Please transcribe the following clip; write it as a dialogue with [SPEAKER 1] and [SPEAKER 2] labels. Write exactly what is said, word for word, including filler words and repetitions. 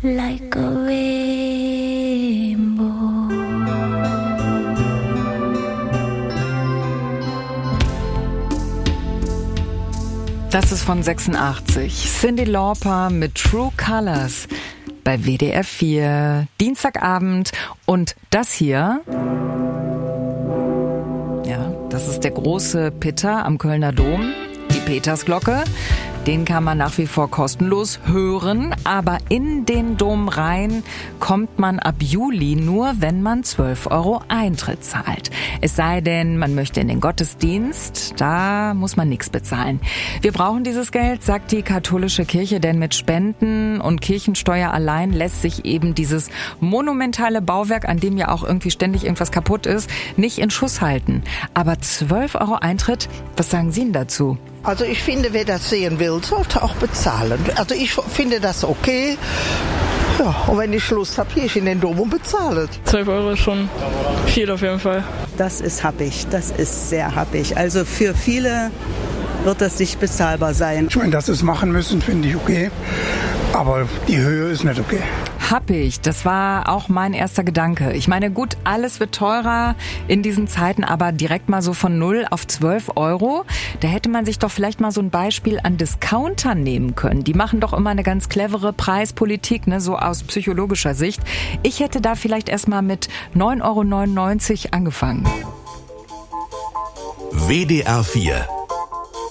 [SPEAKER 1] like a rainbow.
[SPEAKER 2] Das ist von sechsundachtzig. Cyndi Lauper mit True Colors bei W D R vier. Dienstagabend. Und das hier, ja, das ist der große Pitter am Kölner Dom. Die Petersglocke. Den kann man nach wie vor kostenlos hören, aber in den Dom rein kommt man ab Juli nur, wenn man zwölf Euro Eintritt zahlt. Es sei denn, man möchte in den Gottesdienst, da muss man nichts bezahlen. Wir brauchen dieses Geld, sagt die katholische Kirche, denn mit Spenden und Kirchensteuer allein lässt sich eben dieses monumentale Bauwerk, an dem ja auch irgendwie ständig irgendwas kaputt ist, nicht in Schuss halten. Aber zwölf Euro Eintritt, was sagen Sie denn dazu?
[SPEAKER 3] Also ich finde, wer das sehen will, sollte auch bezahlen. Also ich finde das okay. Ja, und wenn ich Lust habe, gehe ich in den Dom und bezahle.
[SPEAKER 4] zwölf Euro ist schon viel auf jeden Fall.
[SPEAKER 5] Das ist happig, das ist sehr happig. Also für viele wird das nicht bezahlbar sein.
[SPEAKER 6] Ich meine, dass sie es machen müssen, finde ich okay. Aber die Höhe ist nicht okay.
[SPEAKER 2] Happig, das war auch mein erster Gedanke. Ich meine, gut, alles wird teurer in diesen Zeiten, aber direkt mal so von null auf zwölf Euro. Da hätte man sich doch vielleicht mal so ein Beispiel an Discountern nehmen können. Die machen doch immer eine ganz clevere Preispolitik, ne, so aus psychologischer Sicht. Ich hätte da vielleicht erst mal mit neun Euro neunundneunzig angefangen.
[SPEAKER 7] W D R vier